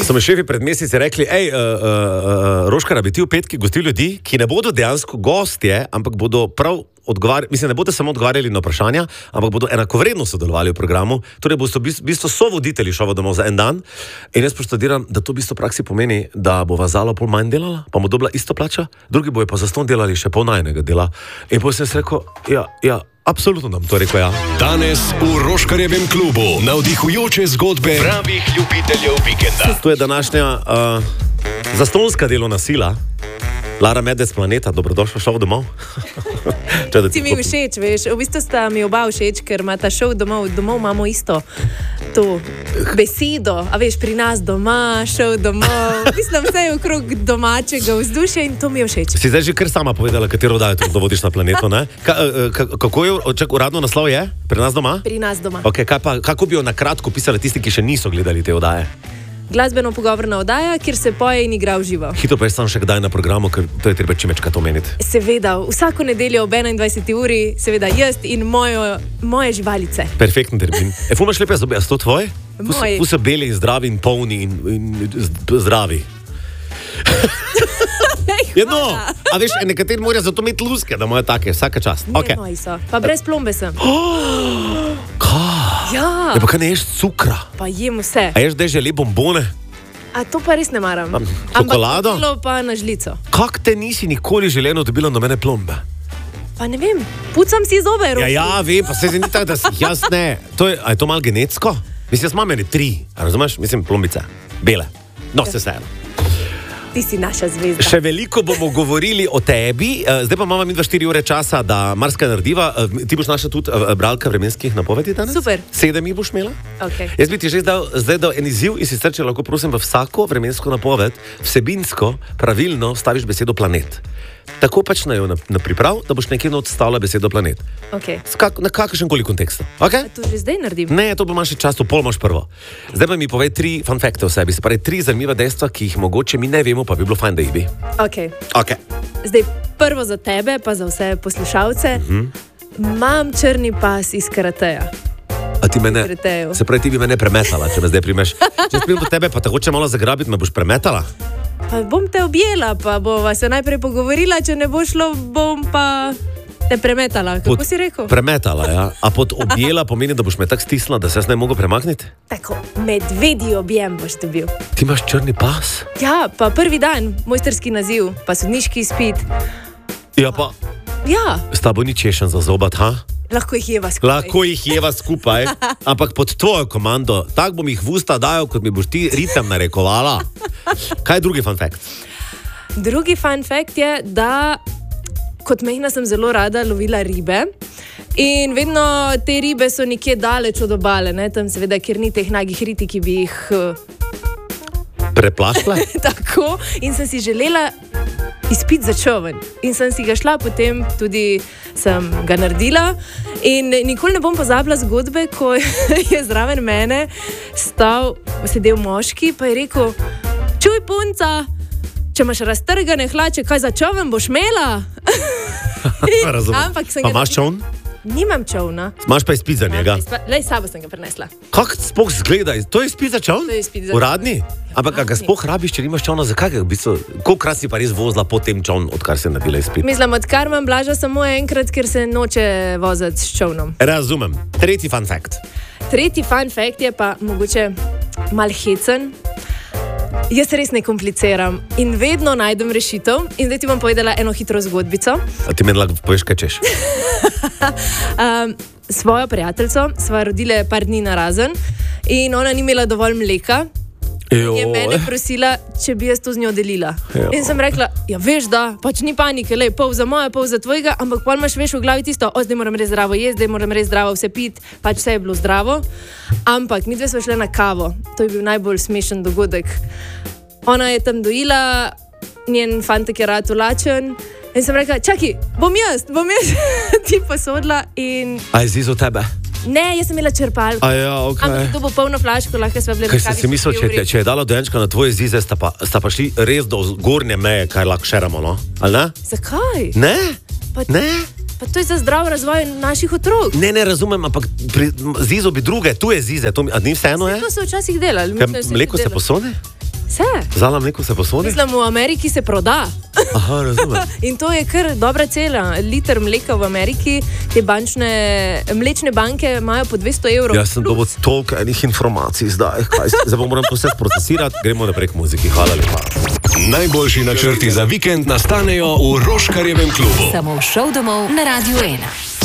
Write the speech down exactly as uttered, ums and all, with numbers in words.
So mi šefi pred meseci rekli, hej, uh, uh, uh, Roškar, bi ti v petki gostil ljudi, ki ne bodo dejansko gostje, ampak bodo prav odgovarjali, mislim, ne bodo samo odgovarjali na vprašanja, ampak bodo enakovredno sodelovali v programu, torej bodo v bistvu so voditelji šova domov za en dan in jaz poštadiram, da to v bistvu v praksi pomeni, da bo Zala pol manj delala, pa mu dobila isto plača, drugi bojo pa zaston delali še pol najnega dela. In potem sem se rekel, ja, ja, absolutno nam to rekel, ja. Danes v Roškarjevem klubu navdihujoče zgodbe pravih ljubiteljev vikenda. To je današnja uh, zastonska delovna sila. Lara Medved z Planeta, dobrodošla šov domov. Si mi všeč, veš, v bistvu sta mi oba všeč, ker ima ta šov domov, domov imamo isto to besedo, a veš, pri nas doma, šov domov, mislim, vse je okrog domačega vzdušja in to mi je všeč. Si zdaj že kar sama povedala, katero oddajo tudi vodiš na Planetu, ne? Ka, ka, kako je, čak, uradno naslov je? Pri nas doma? Pri nas doma. Ok, kaj pa, kako bi jo na kratko pisali tisti, ki še niso gledali te oddaje? Glasbeno-pogovorna oddaja, kjer se poje in igra v živo. Hitro pa je sam še kdaj na programu, ker to je treba čimečkrat omeniti. Seveda, vsako nedeljo ob enaindvajseti uri, seveda jaz in mojo, moje živalice. Perfektno termin. E, fumaš lepe zobe, a so to tvoje? Moji. Fu so beli in zdravi in polni in, in zdravi. Jedno, a veš, nekateri morajo zato imeti luske, da morajo take, vsaka čast. Ne, okay. Moji so, pa brez plombe sem. Kaj? Ja. Ja, pa kaj ne ješ cukra? Pa jem vse. A ješ zdaj žele bombone? A to pa res ne maram. Čokolado? Ampak bilo pa na žlico. Kak te nisi nikoli želeno dobila do mene plombe? Pa ne vem, pucam si zobe, Ja, ja, vem, pa se ni tako, da si jaz ne. To je, a je to malo genetsko? Mislim, jaz imam meni tri, a razumeš? Mislim, plombice, bele. No, se vseeno. Ti si naša zvezda. Še veliko bomo govorili o tebi, zdaj pa imamo mi dva štiri ure časa, da marsikaj narediva. Ti boš naša tudi bralka vremenskih napovedi danes? Super. Sedem jih boš imela? Okay. Jaz bi ti že zdaj, zdaj dal en izziv in sicer, če lahko prosim v vsako vremensko napoved vsebinsko pravilno staviš besedo planet. Tako pač na jo na, na priprav, da boš nekje odstavila besedo planet. Okay. Kak, na kakršen koli kontekstu. Okay? A to že zdaj naredim? Ne, to bo imaš še čas, to pol imaš prvo. Zdaj pa mi povej tri fun facte o sebi, se pravi tri zanimiva dejstva, ki jih mogoče mi ne vemo, pa bi bilo fajn, da jih bi. Okay. Okay. Zdaj prvo za tebe, pa za vse poslušalce. Imam uh-huh. črni pas iz karateja. A ti mene, Karateju. se pravi, ti bi mene premetala, če me zdaj primeš. Če spim do tebe, pa tako če malo zagrabiti, me boš premetala? Pa bom te objela, pa bova se najprej pogovorila, če ne bo šlo, bom pa te premetala. Kako Pod, si rekel? Premetala, ja. A pod objela pomeni, da boš me tako stisnila, da se jaz ne mogo premakniti? Tako, medvedji objem boš dobil. Ti imaš črni pas? Ja, pa prvi dan, mojsterski naziv, pa sodniški izpit. Ja, pa Ja, s tabo ni češen za zobat, ha? lahko jih jeva skupaj. Lahko jih jeva skupaj, ampak pod tvojo komando. Tak bom jih v usta dajal, kot mi boš ti ritem narekovala. Kaj je drugi fun fact? Drugi fun fact je, da kot mehna sem zelo rada lovila ribe. In vedno te ribe so nekje daleč od obale, ne? Tam seveda, kjer ni teh nagih riti, ki bi jih Preplašla? tako. In sem si želela izpit za čoven. In sem si ga šla, potem tudi sem ga naredila. In nikoli ne bom pozabila zgodbe, ko je zraven mene stal, sedel moški, pa je rekel: čuj, punca, če imaš raztrgane hlače, kaj za čoven boš imela? Razumem. Pa imaš čovn? Nimam čovna. Imaš pa izpit za njega? Lej, sabo sem ga prinesla. Kako sploh zgleda? To je izpit za čovn? To je izpit za čovn. Uradni? Ampak ga sploh rabiš, če nimaš čovna, zakaj ga v bistvu? Kolikokrat si pa res vozila po tem čovn, odkar si naredila izpit? Mislim, odkar imam Blaža samo enkrat, ker se noče voziti s čovnom. Razumem. Tretji fun fact. Tretji fun fact je pa mogoče mal hecen. Jaz res ne kompliciram in vedno najdem rešitev. In zdaj ti bom povedala eno hitro zgodbico. A ti meni lahko poveš, kaj češ? um, svojo prijateljico sva rodile par dni narazen in ona ni imela dovolj mleka. Jo. Je mene prosila, če bi jaz to z njo delila. Jo. In sem rekla: ja, veš, da pač ni panike, lej, pol za moje, pol za tvojega, ampak pol imaš, veš, v glavi tisto: o, zdaj moram res zdravo jesti, zdaj moram res zdravo vse piti, pač vse je bilo zdravo. Ampak mi dve smo šle na kavo, to je bil najbolj smešen dogodek. Ona je tam dojila, njen fantek je rad ulačen in sem rekla: čakaj, bom jaz, bom jaz ti posodila in... A je zizo tebe? Ne, jaz sem imela črpalko. A ja, ok. Ampak to bo polno flaško, lahko sva bile na Kaj kavi. sem si mislil, če, če je dala dojenčka na tvoje zize, sta pa, sta pa šli res do zgornje meje, kaj lahko šeramo, no? Ali ne? Zakaj? Ne? Pa, Ne? pa to je za zdrav razvoj naših otrok. Ne, ne razumem, ampak pri, zizo bi druge, tu je zize, to mi, a ni vseeno je? To so včasih delali. Kaj, mislim, da so mleko se delali. posode? Se. Zala mleko se posodi? Mislim, v Ameriki se proda. Aha, razumem. In to je kar dobra cena. Liter mleka v Ameriki, te bančne, mlečne banke imajo po dvesto evrov. Jaz sem dobil toliko enih informacij zdaj. Kaj, zdaj bom moram to vse procesirati, gremo naprej k muziki. Hvala lepa. Najboljši načrti za vikend nastanejo v Roškarjevem klubu. Samo v šov domov na Radiu ena.